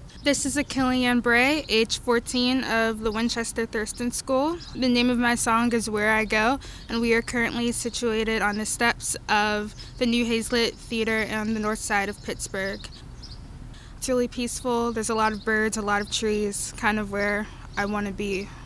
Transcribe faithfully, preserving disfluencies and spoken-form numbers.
This is Achillean Bray, age fourteen, of the Winchester Thurston School. The name of my song is Where I Go, and we are currently situated on the steps of the New Hazlitt Theater on the north side of Pittsburgh. It's really peaceful. There's a lot of birds, a lot of trees, kind of where I want to be.